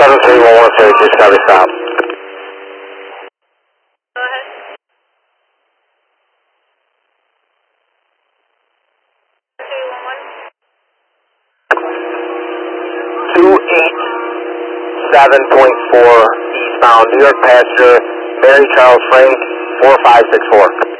7311 Discovery Stop. Go ahead. 287.4 eastbound New York passenger Mary Charles Frank 4564.